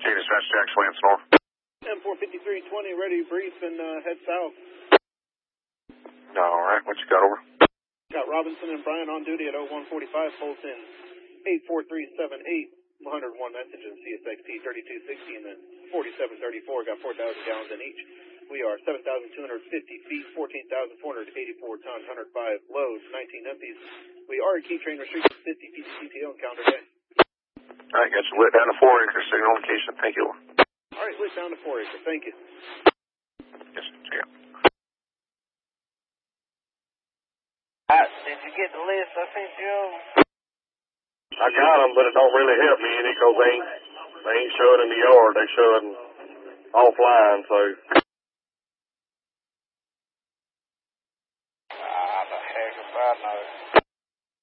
dispatch, Jack slants north. M45320, ready, brief, and head south. Alright, what you got over? Got Robinson and Brian on duty at 0145, pulse in 84378, 101 message in CSXT 3260, and then 4734, got 4,000 gallons in each. We are 7,250 feet, 14,484 tons, 105 loads, 19 empties. We are a key train restriction, 50 feet to CTO and calendar day. Alright, got you lit down to 4 acres, signal location, thank you. Alright, lit down to 4 acres, thank you. Yes, yeah. Did you get the list I sent you over? I got them, but it don't really help me any because they ain't showing in the yard. They showing offline, so